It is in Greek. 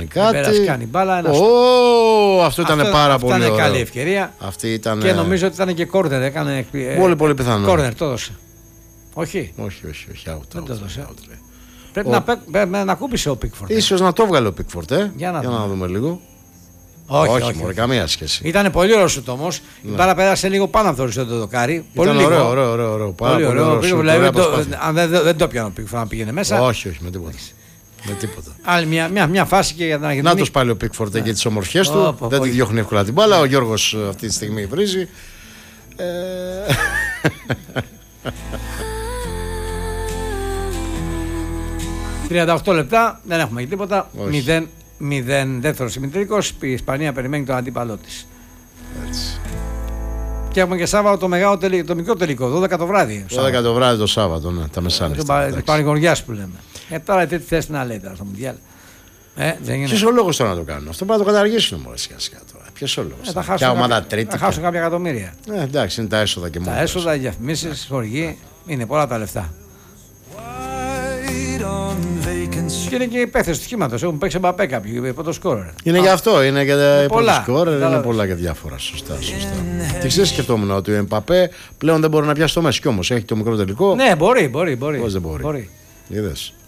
κάτι. Πέρασε κάνει μπάλα. Αυτό ήταν πάρα πολύ ωραίο. Ήταν καλή ευκαιρία. Και νομίζω ότι ήταν και κόρνερ. Έκανε. Πολύ πιθανό. Κόρνερ το έδωσε. Όχι. Όχι. Δεν το έδωσε. Πρέπει να κούπησε ο Πίκφορντ. Ίσως να το βγάλει ο Πίκφορντ. Για να δούμε λίγο. Όχι, μωρέ, καμία σχέση. Ήταν πολύ ωραίο σουτ όμως. Η μπάλα πέρασε λίγο πάνω από το δοκάρι. Πολύ ωραίο. Πολύ ωραίο. Αν δεν το πιάνω ο Πίκφορντ να πήγαινε μέσα. Όχι, με τίποτα. Άλλη μια φάση και για να τους πάλι ο Πίκφορντ και τις ομορφιές του. Δεν τη διώχνει εύκολα την μπάλα. Ο Γιώργος αυτή τη στιγμή βρίζει. 38 λεπτά, δεν έχουμε και τίποτα. 0-0 δεύτερος ημιτελικός. Η Ισπανία περιμένει τον αντίπαλό της. Και έχουμε και Σάββατο το μικρό τελικό, 12 το βράδυ. 12 το βράδυ το Σάββατο, ναι, τα μεσάνυχτα. Την Πανηγοριάς που λέμε. Τώρα τι θες να λέτε στο Μουντιάλ. Ποιος ο λόγος τώρα να το κάνουν αυτό, πρέπει να το καταργήσουν όμως σιγά-σιγά τώρα. Ποιος ο λόγος. Θα χάσουν κάποια εκατομμύρια. Εντάξει, είναι τα έσοδα και μόνο. Τα έσοδα, οι διαφημίσεις, χορηγοί, είναι πολλά τα λεφτά. Και είναι και υπεύθυνοι του σχήματος. Έχουν παίξει Μπαπέ κάποιοι, πρώτο σκόρερ. Είναι γι' αυτό, είναι και πρώτο σκόρερ, είναι πολλά και διάφορα. Σωστά. Και ξέρεις, σκεφτόμουν ότι ο Εμπαπέ πλέον δεν μπορεί να πιάσει το μέση. Κι όμως έχει το μικρό τελικό. Ναι, μπορεί. Πώς δεν μπορεί. Είδες.